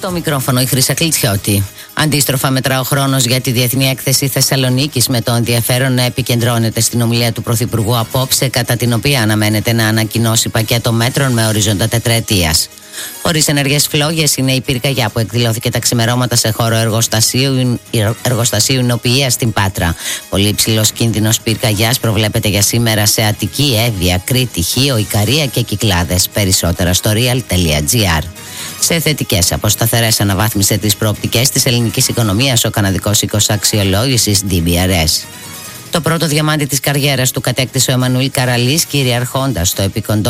Στο μικρόφωνο η Χρύσα Κλιτσιώτη. Αντίστροφα μετρά ο χρόνος για τη Διεθνή Έκθεση Θεσσαλονίκης, με το ενδιαφέρον να επικεντρώνεται στην ομιλία του Πρωθυπουργού απόψε, κατά την οποία αναμένεται να ανακοινώσει πακέτο μέτρων με ορίζοντα τετραετίας. Χωρίς ενεργές φλόγες είναι η πυρκαγιά που εκδηλώθηκε τα ξημερώματα σε χώρο εργοστασίου Ινοποιίας στην Πάτρα. Πολύ υψηλός κίνδυνος πυρκαγιάς προβλέπεται για σήμερα σε Αττική, Εύβοια, Κρήτη, Χίο, Ικαρία και Κυκλάδες. Περισσότερα στο real.gr. Σε θετικές από σταθερές αναβάθμισε τις προοπτικές της ελληνικής οικονομίας ο καναδικός οίκος αξιολόγησης DBRS. Το πρώτο διαμάντι της καριέρας του κατέκτησε ο Εμμανουήλ Καραλής, κυριαρχώντας στο επικοντό